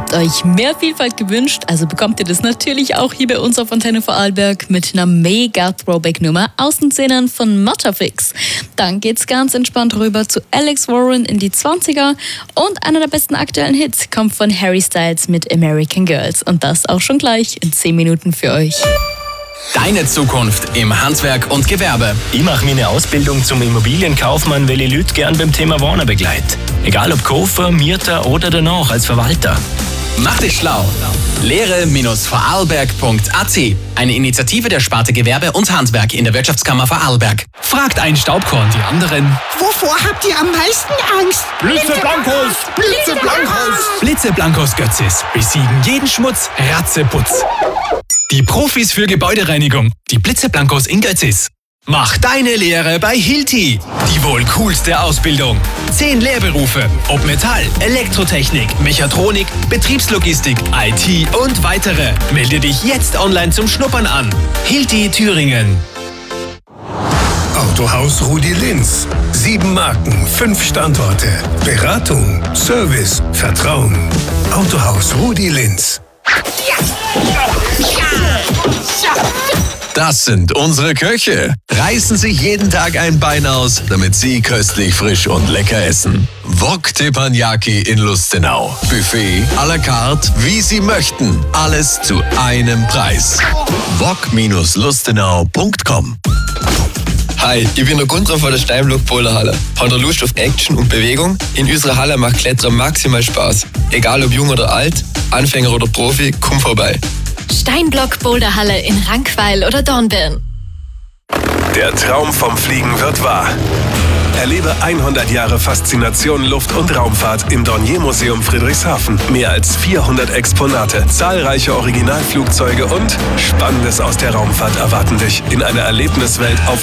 habt euch mehr Vielfalt gewünscht, also bekommt ihr das natürlich auch hier bei uns auf Antenne Vorarlberg mit einer mega Throwback-Nummer aus den Szenen von Mutterfix. Dann geht's ganz entspannt rüber zu Alex Warren in die 20er und einer der besten aktuellen Hits kommt von Harry Styles mit American Girls und das auch schon gleich in 10 Minuten für euch. Deine Zukunft im Handwerk und Gewerbe. Ich mache meine Ausbildung zum Immobilienkaufmann, weil ich Leute gern beim Thema Wohnen begleite. Egal ob Käufer, Mieter oder danach als Verwalter. Mach dich schlau. Lehre-vorarlberg.at. Eine Initiative der Sparte Gewerbe und Handwerk in der Wirtschaftskammer Vorarlberg. Fragt ein Staubkorn die anderen. Wovor habt ihr am meisten Angst? Blitzeblankos! Blitzeblankos! Blitzeblankos Götzis besiegen jeden Schmutz, Ratzeputz. Die Profis für Gebäudereinigung. Die Blitzeblankos in Götzis. Mach deine Lehre bei Hilti. Die wohl coolste Ausbildung. 10 Lehrberufe. Ob Metall, Elektrotechnik, Mechatronik, Betriebslogistik, IT und weitere. Melde dich jetzt online zum Schnuppern an. Hilti Thüringen. Autohaus Rudi Linz. 7 Marken, 5 Standorte. Beratung, Service, Vertrauen. Autohaus Rudi Linz. Das sind unsere Köche. Reißen sich jeden Tag ein Bein aus, damit Sie köstlich, frisch und lecker essen. Wok Teppanyaki in Lustenau. Buffet à la carte, wie Sie möchten. Alles zu einem Preis. wok-lustenau.com. Hi, ich bin der Gunther von der Steinblock Boulderhalle. Habt ihr Lust auf Action und Bewegung? In unserer Halle macht Klettern maximal Spaß. Egal ob jung oder alt, Anfänger oder Profi, komm vorbei. Steinblock Boulderhalle in Rankweil oder Dornbirn. Der Traum vom Fliegen wird wahr. Erlebe 100 Jahre Faszination Luft- und Raumfahrt im Dornier-Museum Friedrichshafen. Mehr als 400 Exponate, zahlreiche Originalflugzeuge und Spannendes aus der Raumfahrt erwarten dich in einer Erlebniswelt auf